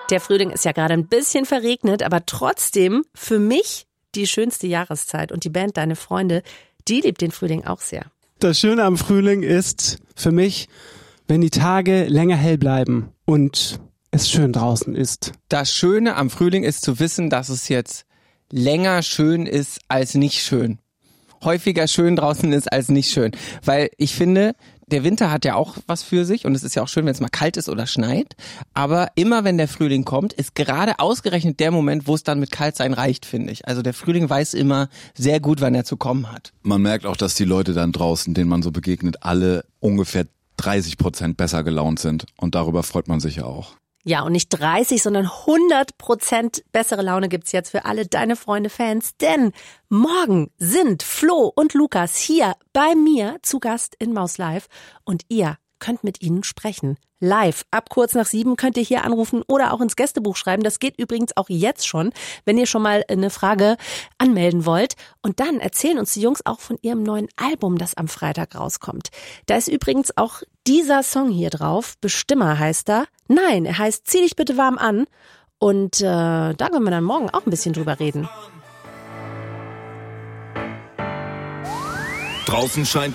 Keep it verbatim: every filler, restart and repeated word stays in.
Der Frühling ist ja gerade ein bisschen verregnet, aber trotzdem für mich die schönste Jahreszeit. Und die Band Deine Freunde, die liebt den Frühling auch sehr. Das Schöne am Frühling ist für mich, wenn die Tage länger hell bleiben und es schön draußen ist. Das Schöne am Frühling ist zu wissen, dass es jetzt länger schön ist als nicht schön. Häufiger schön draußen ist als nicht schön. Weil ich finde, der Winter hat ja auch was für sich und es ist ja auch schön, wenn es mal kalt ist oder schneit. Aber immer wenn der Frühling kommt, ist gerade ausgerechnet der Moment, wo es dann mit Kaltsein reicht, finde ich. Also der Frühling weiß immer sehr gut, wann er zu kommen hat. Man merkt auch, dass die Leute dann draußen, denen man so begegnet, alle ungefähr dreißig Prozent besser gelaunt sind. Und darüber freut man sich ja auch. Ja, und nicht dreißig, sondern hundert Prozent bessere Laune gibt's jetzt für alle Deine Freunde-Fans. Denn morgen sind Flo und Lukas hier bei mir zu Gast in Maus Live. Und ihr könnt mit ihnen sprechen. Live, ab kurz nach sieben könnt ihr hier anrufen oder auch ins Gästebuch schreiben. Das geht übrigens auch jetzt schon, wenn ihr schon mal eine Frage anmelden wollt. Und dann erzählen uns die Jungs auch von ihrem neuen Album, das am Freitag rauskommt. Da ist übrigens auch dieser Song hier drauf. Bestimmer heißt er. Nein, er heißt Zieh dich bitte warm an. Und äh, da können wir dann morgen auch ein bisschen drüber reden. Draußen scheint